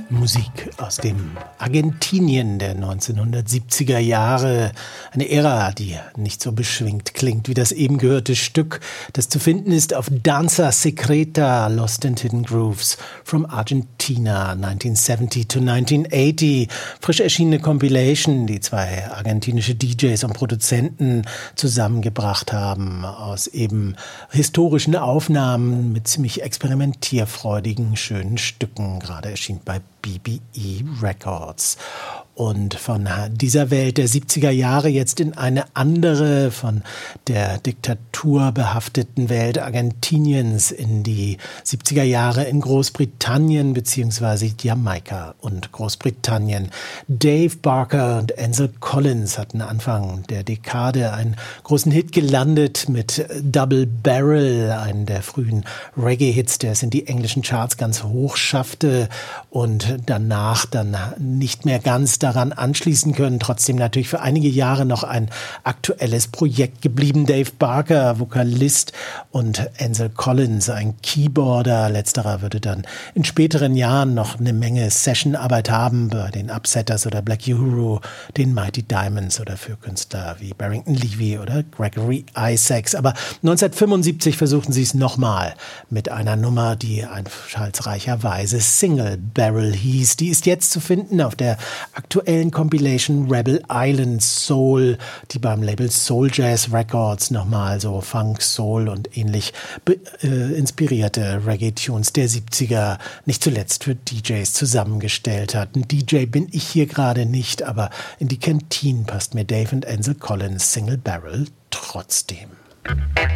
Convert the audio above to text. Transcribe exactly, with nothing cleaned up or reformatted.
Musik aus dem Argentinien der neunzehnhundertsiebziger Jahre. Eine Ära, die nicht so beschwingt klingt wie das eben gehörte Stück, das zu finden ist auf Danza Secreta, Lost and Hidden Grooves from Argentina nineteen seventy to nineteen eighty. Frisch erschienene Compilation, die zwei argentinische D Js und Produzenten zusammengebracht haben aus eben historischen Aufnahmen mit ziemlich experimentierfreudigen, schönen Stücken, gerade erschien bei B B E Records. Und von dieser Welt der siebziger Jahre jetzt in eine andere, von der Diktatur behafteten Welt Argentiniens, in die siebziger Jahre in Großbritannien beziehungsweise Jamaika und Großbritannien. Dave Barker und Ansel Collins hatten Anfang der Dekade einen großen Hit gelandet mit Double Barrel, einen der frühen Reggae-Hits, der es in die englischen Charts ganz hoch schaffte und danach dann nicht mehr ganz daran anschließen können. Trotzdem natürlich für einige Jahre noch ein aktuelles Projekt geblieben. Dave Barker, Vokalist, und Ansel Collins, ein Keyboarder. Letzterer würde dann in späteren Jahren noch eine Menge Sessionarbeit haben bei den Upsetters oder Black Uhuru, den Mighty Diamonds oder für Künstler wie Barrington Levy oder Gregory Isaacs. Aber neunzehnhundertfünfundsiebzig versuchten sie es nochmal mit einer Nummer, die einfallsreicherweise Single Barrel hieß. Die ist jetzt zu finden auf der aktuellen Compilation Rebel Island Soul, die beim Label Soul Jazz Records nochmal so Funk, Soul und ähnlich be- äh, inspirierte Reggae-Tunes der siebziger nicht zuletzt für D Js zusammengestellt hat. Ein D J bin ich hier gerade nicht, aber in die Kantine passt mir Dave und Ansel Collins Single Barrel trotzdem.